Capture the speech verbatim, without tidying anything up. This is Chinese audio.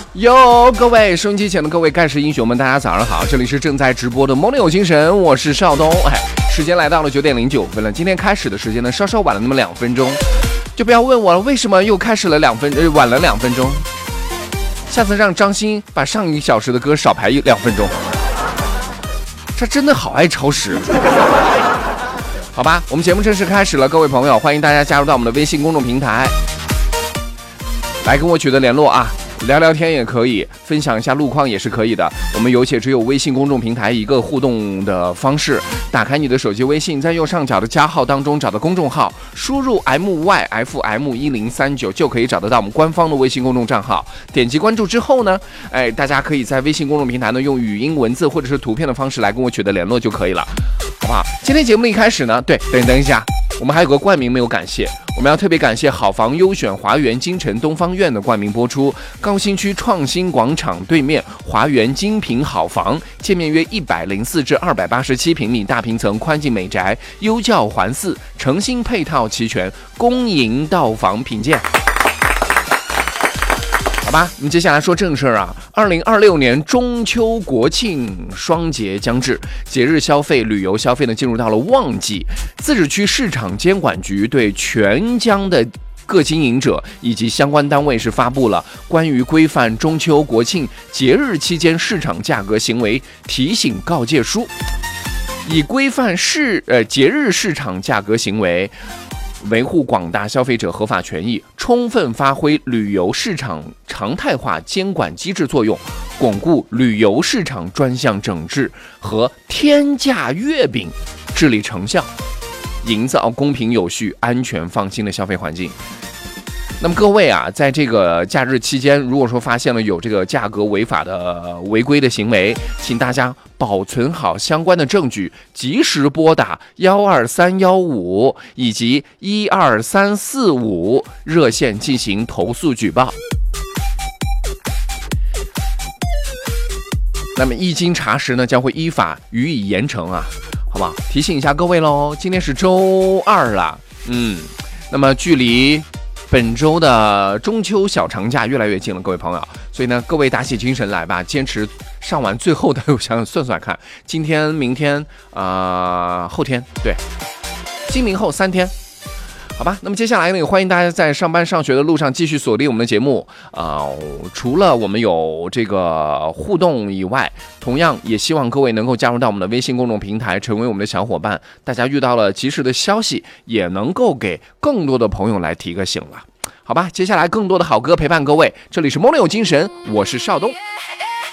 哟，各位收音机前的各位盖世英雄们，大家早上好！这里是正在直播的蒙牛有精神，我是邵东。哎，时间来到了九点零九分了。今天开始的时间呢，稍稍晚了那么两分钟，就不要问我了，为什么又开始了两分，呃，晚了两分钟。下次让张欣把上一小时的歌少排一两分钟。这真的好爱超时。好吧，我们节目正式开始了，各位朋友，欢迎大家加入到我们的微信公众平台，来跟我取得联络啊。聊聊天也可以，分享一下路况也是可以的。我们有且只有微信公众平台一个互动的方式，打开你的手机微信，在右上角的加号当中找到公众号，输入 M Y F M 一零三九就可以找得到我们官方的微信公众账号。点击关注之后呢，哎，大家可以在微信公众平台呢用语音、文字或者是图片的方式来跟我取得联络就可以了，好不好？今天节目的一开始呢，对，等等一下。我们还有个冠名没有感谢，我们要特别感谢好房优选华园京城东方院的冠名播出。高新区创新广场对面华园精品好房，建面约一百零四至二百八十七平米，大平层宽进美宅，优教环伺，诚心配套齐全，公营到房品鉴。好吧，我们接下来说正事儿啊。二零二六年中秋国庆双节将至，节日消费、旅游消费呢进入到了旺季。自治区市场监管局对全疆的各经营者以及相关单位是发布了关于规范中秋国庆节日期间市场价格行为提醒告诫书，以规范市呃节日市场价格行为。维护广大消费者合法权益，充分发挥旅游市场常态化监管机制作用，巩固旅游市场专项整治和天价月饼治理成效，营造公平有序、安全放心的消费环境。那么各位啊，在这个假日期间，如果说发现了有这个价格违法的违规的行为，请大家保存好相关的证据，及时拨打幺二三幺五以及一二三四五热线进行投诉举报。那么一经查实呢，将会依法予以严惩啊，好不好？提醒一下各位喽，今天是周二了，嗯，那么距离本周的中秋小长假越来越近了，各位朋友，所以呢，各位打起精神来吧，坚持上完最后的，我想想算算看，今天、明天、呃、后天，对，今明后三天，好吧。那么接下来呢，也欢迎大家在上班上学的路上继续锁定我们的节目啊、呃。除了我们有这个互动以外，同样也希望各位能够加入到我们的微信公众平台，成为我们的小伙伴。大家遇到了及时的消息，也能够给更多的朋友来提个醒了，好吧？接下来更多的好歌陪伴各位，这里是蒙牛有精神，我是邵东。